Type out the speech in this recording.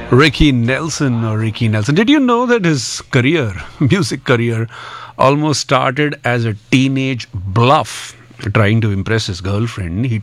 Ricky Nelson or Ricky Nelson. Did you know that his career, music career, almost started as a teenage bluff trying to impress his girlfriend? He